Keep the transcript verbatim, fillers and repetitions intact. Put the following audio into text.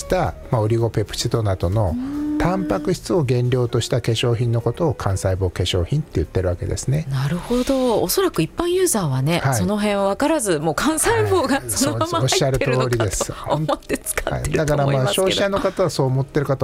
した、まあ、オリゴペプチドなどのタンパク質を原料とした化粧品のことを幹細胞化粧品って言ってるわけですね。 なるほど。おそらく一般ユーザーはね、はい、その辺は分からず、もう幹細胞がそのまま入ってるのかと思って使ってると思いますけど、 はい、だからまあ消費者の方はそう思ってる方